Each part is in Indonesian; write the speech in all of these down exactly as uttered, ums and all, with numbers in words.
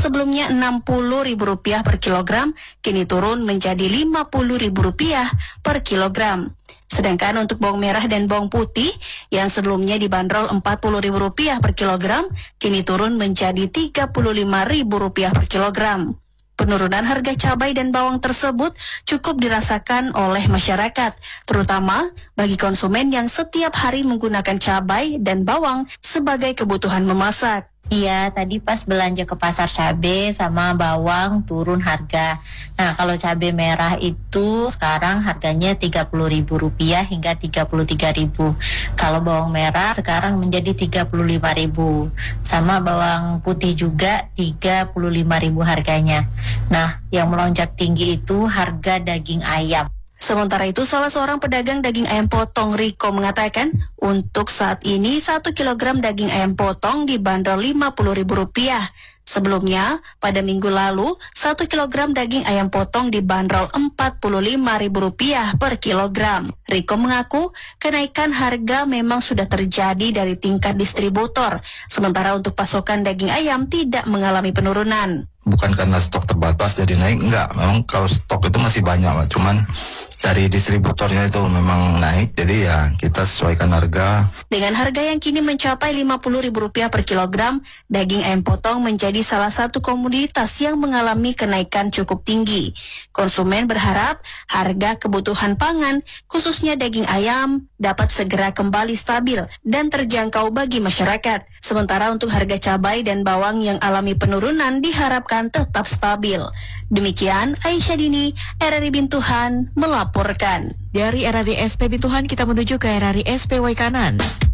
sebelumnya enam puluh ribu rupiah per kilogram, kini turun menjadi lima puluh ribu rupiah per kilogram. Sedangkan untuk bawang merah dan bawang putih yang sebelumnya dibanderol empat puluh ribu rupiah per kilogram, kini turun menjadi tiga puluh lima ribu rupiah per kilogram. Penurunan harga cabai dan bawang tersebut cukup dirasakan oleh masyarakat, terutama bagi konsumen yang setiap hari menggunakan cabai dan bawang sebagai kebutuhan memasak. Iya, tadi pas belanja ke pasar cabai sama bawang turun harga. Nah, kalau cabai merah itu sekarang harganya tiga puluh ribu rupiah hingga tiga puluh tiga ribu. Kalau bawang merah sekarang menjadi tiga puluh lima ribu. Sama bawang putih juga tiga puluh lima ribu harganya. Nah, yang melonjak tinggi itu harga daging ayam. Sementara itu, salah seorang pedagang daging ayam potong, Riko, mengatakan untuk saat ini satu kilogram daging ayam potong dibanderol lima puluh ribu rupiah. Sebelumnya, pada minggu lalu, satu kilogram daging ayam potong dibanderol empat puluh lima ribu rupiah per kilogram. Riko mengaku kenaikan harga memang sudah terjadi dari tingkat distributor, sementara untuk pasokan daging ayam tidak mengalami penurunan. Bukan karena stok terbatas jadi naik, enggak. Memang kalau stok itu masih banyak, cuman dari distributornya itu memang naik, jadi ya kita sesuaikan harga. Dengan harga yang kini mencapai lima puluh ribu rupiah per kilogram, daging ayam potong menjadi salah satu komoditas yang mengalami kenaikan cukup tinggi. Konsumen berharap harga kebutuhan pangan, khususnya daging ayam, dapat segera kembali stabil dan terjangkau bagi masyarakat. Sementara untuk harga cabai dan bawang yang alami penurunan diharapkan tetap stabil. Demikian Aisyah Dini, R R I Bintuhan melaporkan. Dari R R I S P Bintuhan kita menuju ke R R I S P Waikanan.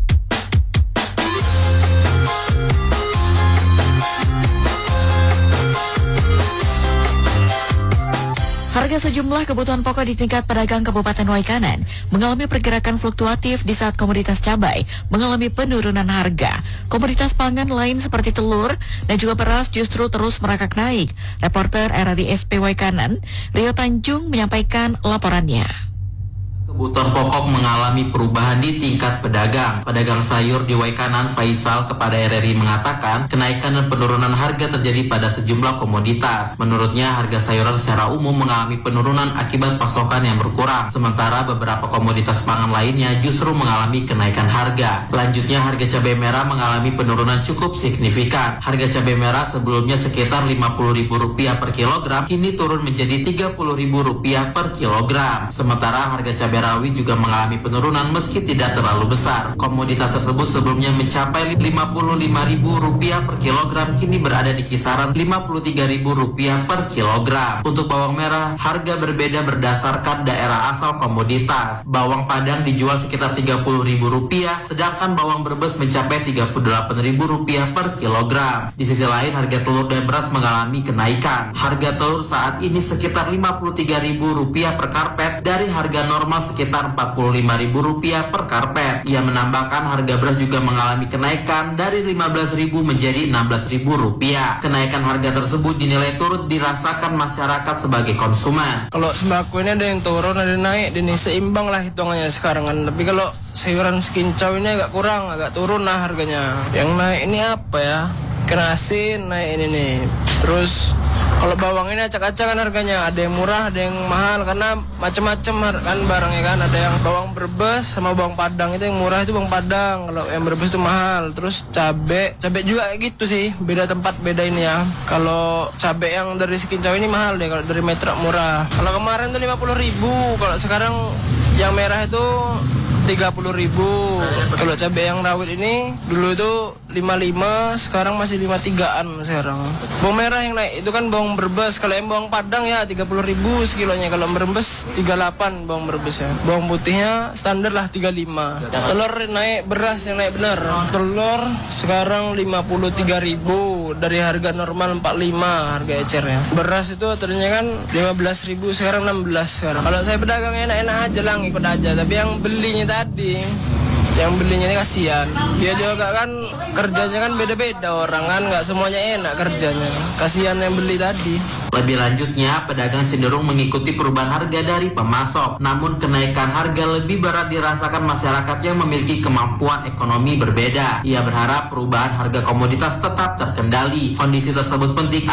Harga sejumlah kebutuhan pokok di tingkat pedagang Kabupaten Waikanan mengalami pergerakan fluktuatif di saat komoditas cabai mengalami penurunan harga. Komoditas pangan lain seperti telur dan juga beras justru terus merangkak naik. Reporter R R I S P Waikanan, Rio Tanjung menyampaikan laporannya. Kebutuhan pokok mengalami perubahan di tingkat pedagang. Pedagang sayur di Waikanan, Faisal, kepada R R I mengatakan kenaikan dan penurunan harga terjadi pada sejumlah komoditas. Menurutnya, harga sayuran secara umum mengalami penurunan akibat pasokan yang berkurang. Sementara beberapa komoditas pangan lainnya justru mengalami kenaikan harga. Lanjutnya, harga cabai merah mengalami penurunan cukup signifikan. Harga cabai merah sebelumnya sekitar lima puluh ribu rupiah per kilogram, kini turun menjadi tiga puluh ribu rupiah per kilogram. Sementara harga cabai rawit juga mengalami penurunan meski tidak terlalu besar. Komoditas tersebut sebelumnya mencapai lima puluh lima ribu rupiah per kilogram, kini berada di kisaran lima puluh tiga ribu rupiah per kilogram. Untuk bawang merah, harga berbeda berdasarkan daerah asal komoditas. Bawang Padang dijual sekitar tiga puluh ribu rupiah, sedangkan bawang Brebes mencapai tiga puluh delapan ribu rupiah per kilogram. Di sisi lain, harga telur dan beras mengalami kenaikan. Harga telur saat ini sekitar lima puluh tiga ribu rupiah per karpet dari harga normal sekitar empat puluh lima ribu rupiah per karpet. Ia menambahkan harga beras juga mengalami kenaikan dari lima belas ribu menjadi enam belas ribu rupiah. Kenaikan harga tersebut dinilai turut dirasakan masyarakat sebagai konsumen. Kalau sembako ini ada yang turun, ada yang naik, ini seimbang lah hitungannya sekarang kan. Tapi kalau sayuran sekincau ini agak kurang, agak turun lah harganya. Yang naik ini apa ya? Kena asin naik ini nih. Terus kalau bawang ini acak-acakan harganya, ada yang murah, ada yang mahal karena macam-macam kan barangnya kan. Ada yang bawang Brebes sama bawang Padang, itu yang murah itu bawang Padang, kalau yang Brebes itu mahal. Terus cabe, cabe juga kayak gitu sih, beda tempat beda ini ya. Kalau cabe yang dari Sekincau ini mahal deh, kalau dari Metro murah. Kalau kemarin tuh lima puluh ribu, kalau sekarang yang merah itu tiga puluh ribu. Kalau cabai yang rawit ini dulu itu lima puluh lima, sekarang masih lima puluh tigaan sekarang. Bawang merah yang naik itu kan bawang Brebes. Kalau yang bawang Padang ya tiga puluh ribu sekilonya. Kalau Brebes tiga puluh delapan bawang Brebes ya. Bawang putihnya standar lah tiga puluh lima. Telur naik, beras yang naik benar. Telur sekarang lima puluh tiga ribu dari harga normal empat puluh lima harga ecernya. Beras itu aturannya kan lima belas ribu, sekarang enam belas sekarang. Kalau saya pedagang enak-enak aja lah, ngikut aja. Tapi yang belinya tadi, yang belinya ini kasihan. Dia juga kan kerjanya kan beda-beda orang kan, nggak semuanya enak kerjanya. Kasihan yang beli tadi. Lebih lanjutnya, pedagang cenderung mengikuti perubahan harga dari pemasok. Namun kenaikan harga lebih berat dirasakan masyarakat yang memiliki kemampuan ekonomi berbeda. Ia berharap perubahan harga komoditas tetap terkendali. Kondisi tersebut penting